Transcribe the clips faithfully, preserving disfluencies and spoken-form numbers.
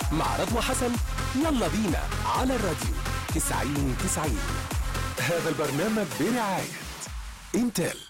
مع رضوى حسن. يلا بينا على الراديو تسعين تسعين. هذا البرنامج برعاية انتل.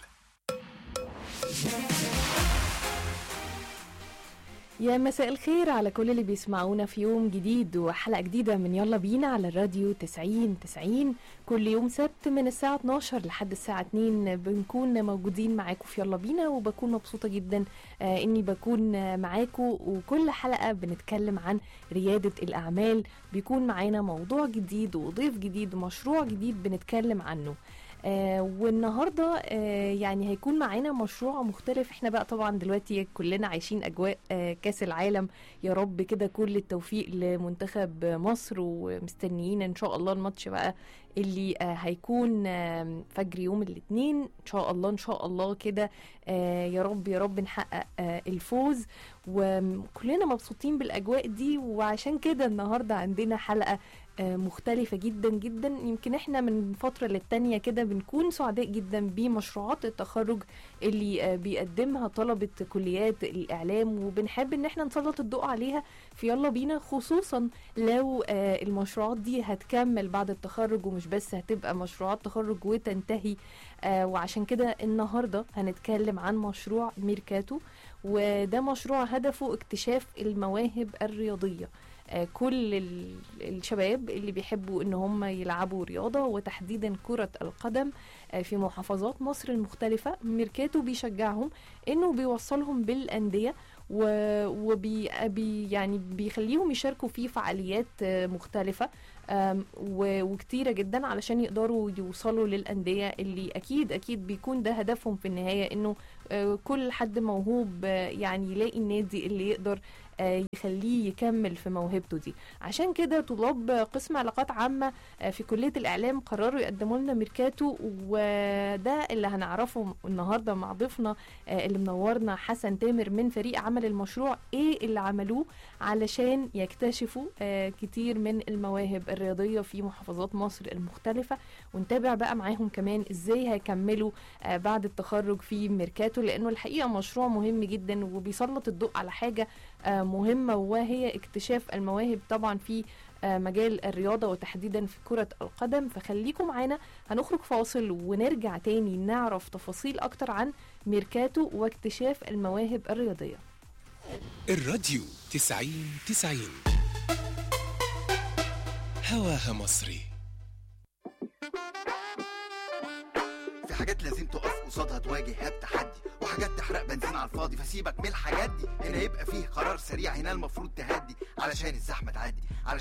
يا مساء الخير على كل اللي بيسمعونا في يوم جديد وحلقة جديدة من يلا بينا على الراديو تسعين تسعين. كل يوم سبت من الساعة اتناشر لحد الساعة اتنين بنكون موجودين معاكم في يلا بينا، وبكون مبسوطة جدا آه اني بكون آه معاكم. وكل حلقة بنتكلم عن ريادة الأعمال، بيكون معانا موضوع جديد وضيف جديد ومشروع جديد بنتكلم عنه. آه والنهاردة آه يعني هيكون معانا مشروع مختلف. احنا بقى طبعا دلوقتي كلنا عايشين أجواء آه كاس العالم، يا رب كده كل التوفيق لمنتخب مصر، ومستنيين ان شاء الله الماتش بقى اللي آه هيكون آه فجر يوم الاثنين ان شاء الله. ان شاء الله كده آه يا رب يا رب نحقق آه الفوز، وكلنا مبسوطين بالأجواء دي. وعشان كده النهاردة عندنا حلقة مختلفة جدا جدا. يمكن احنا من فترة للتانية كده بنكون سعداء جدا بمشروعات التخرج اللي بيقدمها طلبة كليات الإعلام، وبنحب ان احنا نسلط الضوء عليها في يلا بينا، خصوصا لو المشروعات دي هتكمل بعد التخرج ومش بس هتبقى مشروعات تخرج وتنتهي. وعشان كده النهاردة هنتكلم عن مشروع ميركاتو، وده مشروع هدفه اكتشاف المواهب الرياضية. كل الشباب اللي بيحبوا ان هم يلعبوا رياضة وتحديدا كرة القدم في محافظات مصر المختلفة، ميركاتو بيشجعهم انه بيوصلهم بالأندية وبي يعني بيخليهم يشاركوا في فعاليات مختلفة وكتيرة جدا علشان يقدروا يوصلوا للأندية اللي أكيد أكيد بيكون ده هدفهم في النهاية، إنه كل حد موهوب يعني يلاقي النادي اللي يقدر يخليه يكمل في موهبته دي. عشان كده طلاب قسم علاقات عامة في كلية الإعلام قرروا يقدموا لنا ميركاتو، وده اللي هنعرفه النهاردة مع ضيفنا اللي منورنا حسن تامر من فريق عمل المشروع. ايه اللي عملوه علشان يكتشفوا كتير من المواهب الرياضية في محافظات مصر المختلفة، ونتابع بقى معاهم كمان ازاي هيكملوا بعد التخرج في ميركاتو، لانه الحقيقة مشروع مهم جدا وبيسلط الضوء على حاجة مهمة، وهي اكتشاف المواهب طبعا في مجال الرياضة وتحديدا في كرة القدم. فخليكم معانا، هنخرج فاصل ونرجع تاني نعرف تفاصيل اكتر عن ميركاتو واكتشاف المواهب الرياضية. الراديو تسعين تسعين هواها مصري. في حاجات لازم تقف قصادها تواجهها بتحدي، وحاجات تحرق بنزين على الفاضي، فسيبك من الحاجات دي. هنا يبقى فيه قرار سريع، هنا المفروض تهدي علشان الزحمة تعدي.